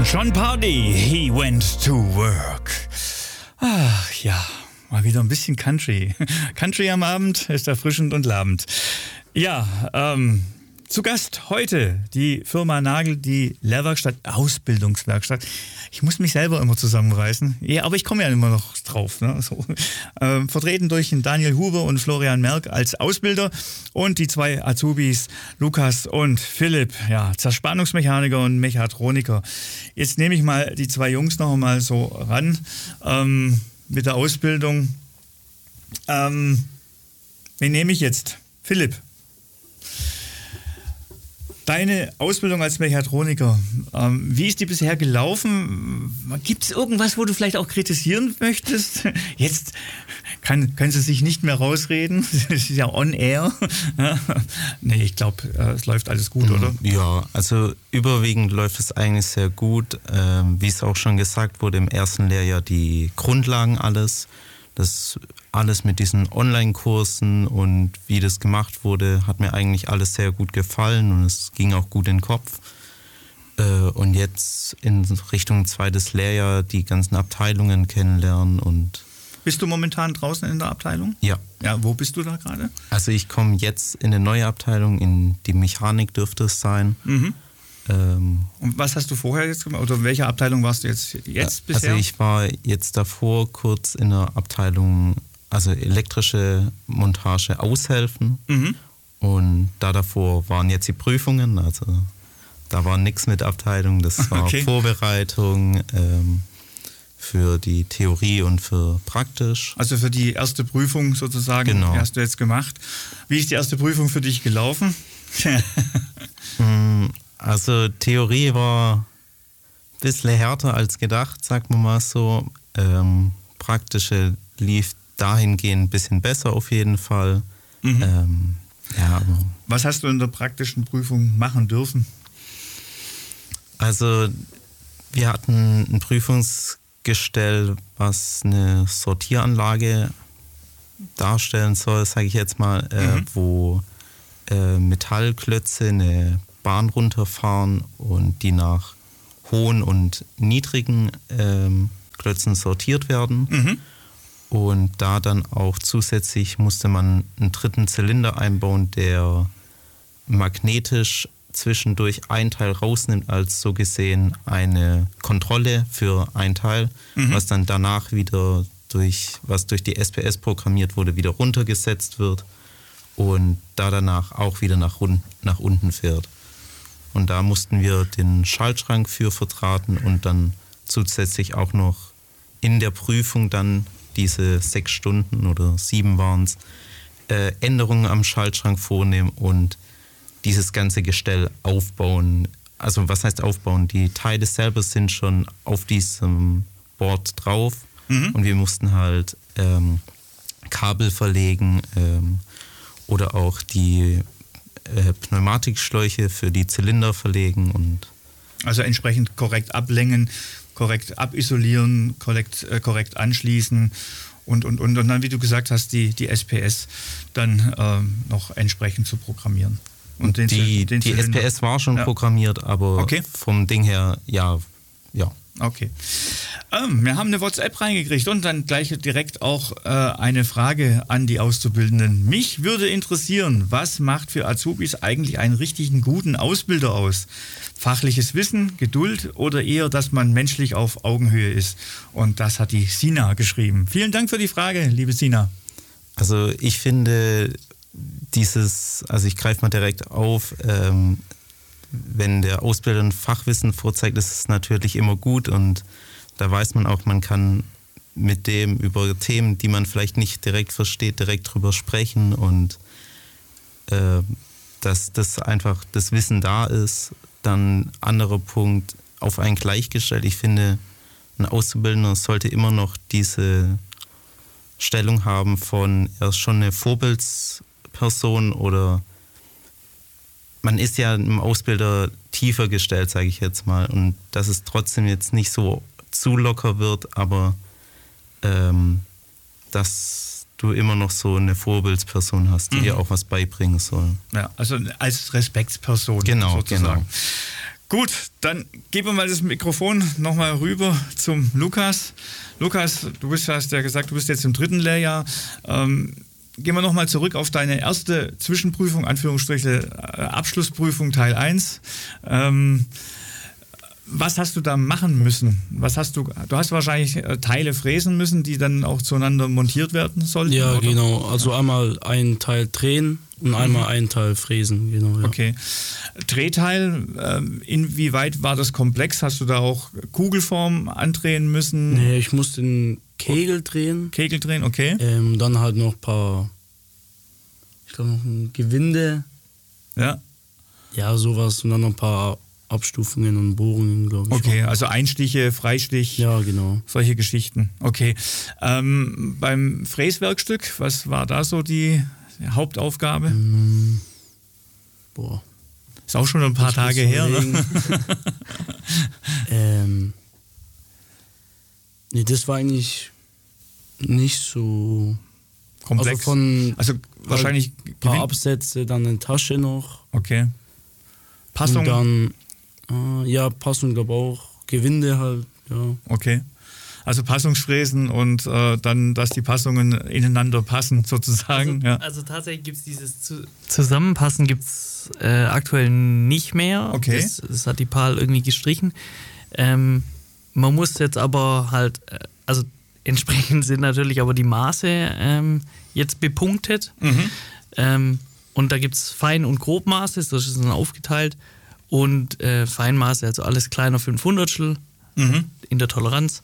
Sean Pardy, he went to work. Ach ja, mal wieder ein bisschen Country. Country am Abend ist erfrischend und labend. Ja, zu Gast heute die Firma Nagel, die Lehrwerkstatt, Ausbildungswerkstatt. Ich muss mich selber immer zusammenreißen. Ja, aber ich komme ja immer noch drauf. Ne? So. Vertreten durch Daniel Huber und Florian Merck als Ausbilder und die zwei Azubis Lukas und Philipp, ja, Zerspannungsmechaniker und Mechatroniker. Jetzt nehme ich mal die zwei Jungs noch mal so ran mit der Ausbildung. Wen nehme ich jetzt? Philipp. Deine Ausbildung als Mechatroniker, wie ist die bisher gelaufen? Gibt es irgendwas, wo du vielleicht auch kritisieren möchtest? Jetzt können sie sich nicht mehr rausreden. Es ist ja on air. Nee, ich glaube, es läuft alles gut, oder? Ja, also überwiegend läuft es eigentlich sehr gut. Wie es auch schon gesagt wurde, im ersten Lehrjahr die Grundlagen alles. Das alles mit diesen Online-Kursen und wie das gemacht wurde, hat mir eigentlich alles sehr gut gefallen und es ging auch gut in den Kopf. Und jetzt in Richtung zweites Lehrjahr die ganzen Abteilungen kennenlernen und... Bist du momentan draußen in der Abteilung? Ja. Ja, wo bist du da gerade? Also ich komme jetzt in eine neue Abteilung, in die Mechanik dürfte es sein. Mhm. Und was hast du vorher jetzt gemacht? Oder in welcher Abteilung warst du jetzt bisher? Also ich war jetzt davor kurz in der Abteilung, also elektrische Montage aushelfen. Mhm. Und davor waren jetzt die Prüfungen, also da war nichts mit Abteilung, das war okay. Vorbereitung für die Theorie und für praktisch. Also für die erste Prüfung sozusagen, genau. Die hast du jetzt gemacht. Wie ist die erste Prüfung für dich gelaufen? Also Theorie war ein bisschen härter als gedacht, sagt man mal so. Praktische lief dahingehend ein bisschen besser auf jeden Fall. Mhm. Ja, aber was hast du in der praktischen Prüfung machen dürfen? Also wir hatten ein Prüfungsgestell, was eine Sortieranlage darstellen soll, sage ich jetzt mal, wo Metallklötze eine Bahn runterfahren und die nach hohen und niedrigen Klötzen sortiert werden. Mhm. Und da dann auch zusätzlich musste man einen dritten Zylinder einbauen, der magnetisch zwischendurch ein Teil rausnimmt, als so gesehen eine Kontrolle für ein Teil, was dann danach wieder durch die SPS programmiert wurde, wieder runtergesetzt wird und da danach auch wieder nach unten fährt. Und da mussten wir den Schaltschrank für verdrahten und dann zusätzlich auch noch in der Prüfung dann diese 6 Stunden oder 7 waren es, Änderungen am Schaltschrank vornehmen und dieses ganze Gestell aufbauen. Also was heißt aufbauen? Die Teile selber sind schon auf diesem Board drauf und wir mussten halt Kabel verlegen oder auch die Pneumatikschläuche für die Zylinder verlegen. Und also entsprechend korrekt ablängen, korrekt abisolieren, korrekt anschließen und dann, wie du gesagt hast, die SPS dann noch entsprechend zu programmieren. Und die SPS war schon programmiert, aber okay. Vom Ding her, ja. Okay. Wir haben eine WhatsApp reingekriegt und dann gleich direkt auch eine Frage an die Auszubildenden. Mich würde interessieren, was macht für Azubis eigentlich einen richtigen guten Ausbilder aus? Fachliches Wissen, Geduld oder eher, dass man menschlich auf Augenhöhe ist? Und das hat die Sina geschrieben. Vielen Dank für die Frage, liebe Sina. Also ich finde ich greife mal direkt auf, wenn der Ausbilder ein Fachwissen vorzeigt, ist es natürlich immer gut und da weiß man auch, man kann mit dem über Themen, die man vielleicht nicht direkt versteht, direkt drüber sprechen und dass das einfach das Wissen da ist. Dann anderer Punkt, auf einen gleichgestellt. Ich finde, ein Auszubildender sollte immer noch diese Stellung haben von, er ist schon eine Vorbildsperson oder man ist ja im Ausbilder tiefer gestellt, sage ich jetzt mal. Und dass es trotzdem jetzt nicht so zu locker wird, aber dass du immer noch so eine Vorbildsperson hast, die dir auch was beibringen soll. Ja, also als Respektsperson genau, sozusagen. Genau. Gut, dann geben wir mal das Mikrofon nochmal rüber zum Lukas. Lukas, hast ja gesagt, du bist jetzt im 3. Lehrjahr. Gehen wir nochmal zurück auf deine erste Zwischenprüfung, Anführungsstriche Abschlussprüfung Teil 1. Was hast du da machen müssen? Du hast wahrscheinlich Teile fräsen müssen, die dann auch zueinander montiert werden sollten? Ja, oder? Genau. Also einmal einen Teil drehen und einmal einen Teil fräsen. Genau, ja. Okay. Drehteil, inwieweit war das komplex? Hast du da auch Kugelform andrehen müssen? Nee, ich musste den Kegel drehen. Kegel drehen, okay. Dann halt noch ein paar, ich glaube noch ein Gewinde. Ja. Ja, sowas und dann noch ein paar Abstufungen und Bohrungen, glaube ich. Okay, also Einstiche, Freistich. Ja, genau. Solche Geschichten. Okay. Beim Fräswerkstück, was war da so die Hauptaufgabe? Boah. Ist auch schon ein paar Tage her. Ne? Nee, das war eigentlich nicht so komplex. Also wahrscheinlich ein paar Absätze, dann eine Tasche noch. Okay. Passung? Und dann, Passung, glaube ich auch. Gewinde halt, ja. Okay. Also Passungsfräsen und dann, dass die Passungen ineinander passen, sozusagen. Also tatsächlich gibt es dieses Zusammenpassen gibt's aktuell nicht mehr. Okay. Das hat die PAL irgendwie gestrichen. Man muss jetzt aber halt, also entsprechend sind natürlich aber die Maße jetzt bepunktet. Und da gibt es Fein- und Grobmaße, das ist dann aufgeteilt. Und Feinmaße, also alles kleiner 500stel in der Toleranz.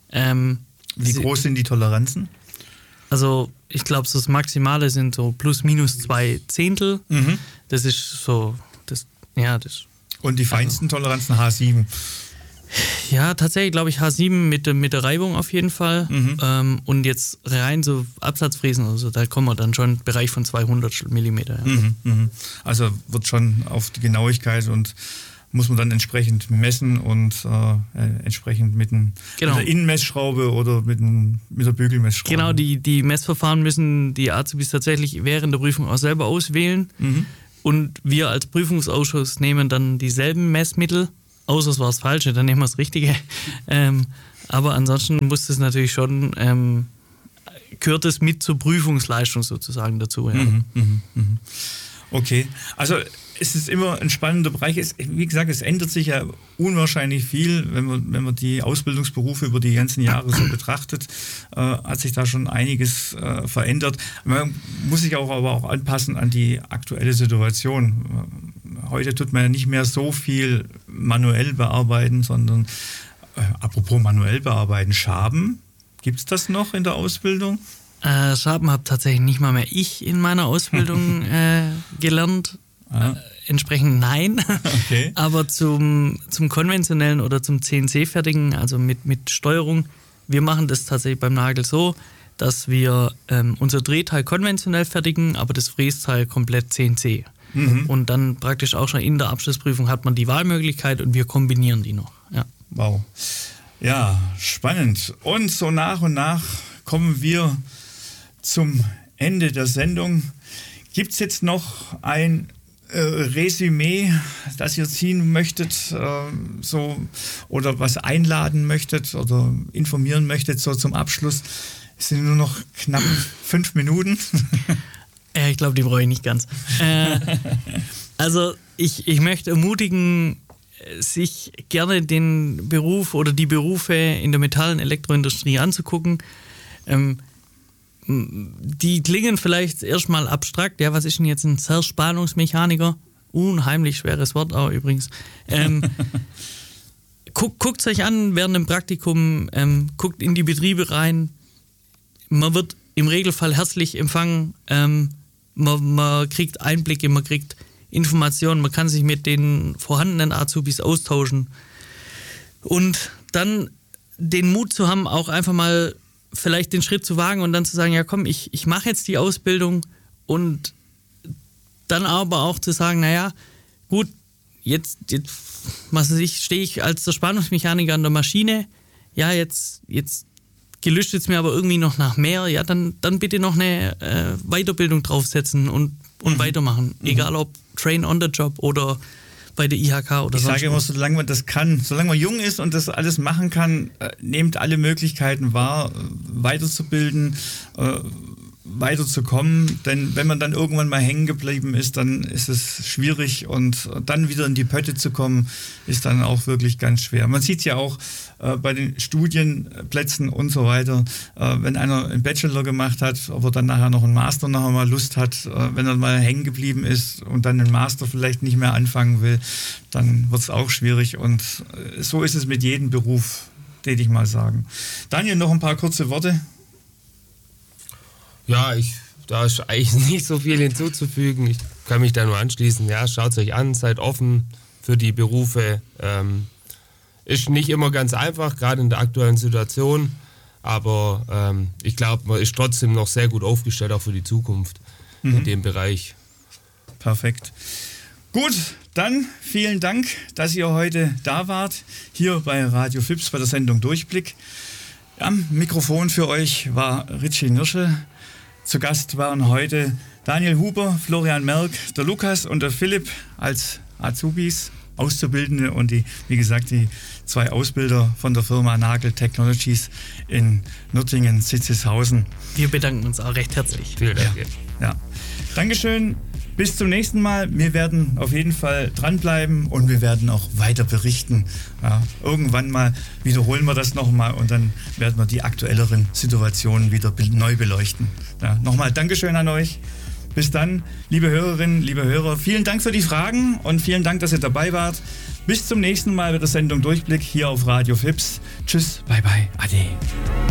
Wie groß sind die Toleranzen? Also ich glaube, so das Maximale sind so plus minus 2 Zehntel. Das ist so, das. Und die feinsten Toleranzen H7? Ja, tatsächlich glaube ich H7 mit der Reibung auf jeden Fall. Und jetzt rein so Absatzfräsen, also da kommen wir dann schon im Bereich von 200 Millimeter. Ja. Also wird schon auf die Genauigkeit und muss man dann entsprechend messen und entsprechend mit der Innenmessschraube oder mit der Bügelmessschraube. Genau, die Messverfahren müssen die Azubis tatsächlich während der Prüfung auch selber auswählen. Und wir als Prüfungsausschuss nehmen dann dieselben Messmittel, außer es war das Falsche, dann nehmen wir das Richtige. Aber ansonsten muss es natürlich schon, gehört es mit zur Prüfungsleistung sozusagen dazu. Ja. Okay, also es ist immer ein spannender Bereich. Wie gesagt, es ändert sich ja unwahrscheinlich viel, wenn man die Ausbildungsberufe über die ganzen Jahre so betrachtet, hat sich da schon einiges verändert. Man muss sich aber auch anpassen an die aktuelle Situation. Heute tut man ja nicht mehr so viel manuell bearbeiten, sondern apropos manuell bearbeiten, Schaben, gibt es das noch in der Ausbildung? Schaben habe tatsächlich nicht mal mehr ich in meiner Ausbildung gelernt. Entsprechend nein. Okay. Aber zum konventionellen oder zum CNC-Fertigen, also mit Steuerung, wir machen das tatsächlich beim Nagel so, dass wir unser Drehteil konventionell fertigen, aber das Frästeil komplett CNC. Und dann praktisch auch schon in der Abschlussprüfung hat man die Wahlmöglichkeit und wir kombinieren die noch. Ja. Wow. Ja, spannend. Und so nach und nach kommen wir zum Ende der Sendung. Gibt es jetzt noch ein Resümee, das ihr ziehen möchtet, oder was einladen möchtet oder informieren möchtet so zum Abschluss? Es sind nur noch knapp 5 Minuten. Ich glaube, die brauche ich nicht ganz. Also ich möchte ermutigen, sich gerne den Beruf oder die Berufe in der Metall- und Elektroindustrie anzugucken. Die klingen vielleicht erstmal abstrakt. Ja, was ist denn jetzt ein Zerspannungsmechaniker? Unheimlich schweres Wort auch übrigens. Guckt es euch an während dem Praktikum, guckt in die Betriebe rein. Man wird im Regelfall herzlich empfangen. Man kriegt Einblicke, man kriegt Informationen, man kann sich mit den vorhandenen Azubis austauschen. Und dann den Mut zu haben, auch einfach mal vielleicht den Schritt zu wagen und dann zu sagen, ja komm, ich mache jetzt die Ausbildung und dann aber auch zu sagen, naja, gut, jetzt stehe ich als der Spannungsmechaniker an der Maschine, ja, jetzt gelüstet es mir aber irgendwie noch nach mehr, ja, dann bitte noch eine Weiterbildung draufsetzen und weitermachen. Egal ob Train on the Job oder bei der IHK oder Ich sonst sage immer, solange man das kann, solange man jung ist und das alles machen kann, nehmt alle Möglichkeiten wahr, weiterzubilden, weiterzukommen, denn wenn man dann irgendwann mal hängen geblieben ist, dann ist es schwierig und dann wieder in die Pötte zu kommen, ist dann auch wirklich ganz schwer. Man sieht es ja auch bei den Studienplätzen und so weiter, wenn einer einen Bachelor gemacht hat, ob er dann nachher noch einen Master nachher mal Lust hat, wenn er mal hängen geblieben ist und dann einen Master vielleicht nicht mehr anfangen will, dann wird es auch schwierig und so ist es mit jedem Beruf, würde ich mal sagen. Daniel, noch ein paar kurze Worte. Ja, da ist eigentlich nicht so viel hinzuzufügen. Ich kann mich da nur anschließen. Ja, schaut es euch an, seid offen für die Berufe. Ist nicht immer ganz einfach, gerade in der aktuellen Situation. Aber ich glaube, man ist trotzdem noch sehr gut aufgestellt, auch für die Zukunft in dem Bereich. Perfekt. Gut, dann vielen Dank, dass ihr heute da wart, hier bei Radio Fips bei der Sendung Durchblick. Am Mikrofon für euch war Richie Nirschel. Zu Gast waren heute Daniel Huber, Florian Merck, der Lukas und der Philipp als Azubis, Auszubildende und wie gesagt, die 2 Ausbilder von der Firma Nagel Technologies in Nürtingen-Sitzeshausen. Wir bedanken uns auch recht herzlich. Vielen Dank. Ja. Dankeschön. Bis zum nächsten Mal. Wir werden auf jeden Fall dranbleiben und wir werden auch weiter berichten. Ja, irgendwann mal wiederholen wir das nochmal und dann werden wir die aktuelleren Situationen wieder neu beleuchten. Ja, nochmal Dankeschön an euch. Bis dann, liebe Hörerinnen, liebe Hörer. Vielen Dank für die Fragen und vielen Dank, dass ihr dabei wart. Bis zum nächsten Mal mit der Sendung Durchblick hier auf Radio Fips. Tschüss, bye bye, ade.